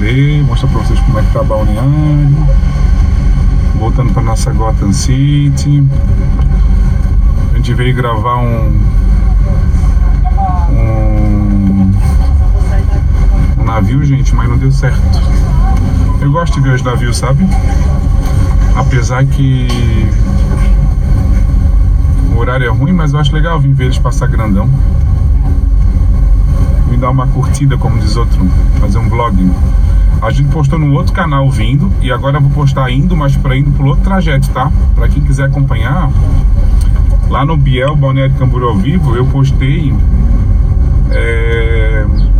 rolê, mostrar pra vocês como é que tá Balneário. Voltando pra nossa Gotham City. A gente veio gravar um navio, gente, mas não deu certo. Eu gosto de ver os navios, sabe? Apesar que o horário é ruim, mas eu acho legal vir ver eles passar grandão. Me dar uma curtida, como diz outro, fazer um vlog. A gente postou no outro canal vindo, e agora eu vou postar indo, mas para indo pro outro trajeto, tá? Para quem quiser acompanhar, lá no Biel, Balneário Camboriú ao vivo, eu postei